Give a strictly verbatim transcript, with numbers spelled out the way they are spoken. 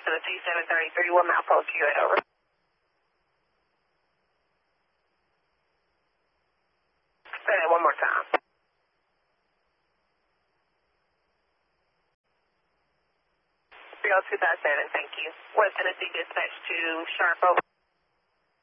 Tennessee seven thirty-three, one mile post U A, over. Say that one more time. three oh two five seven, thank you. West Tennessee dispatch to Sharp, over.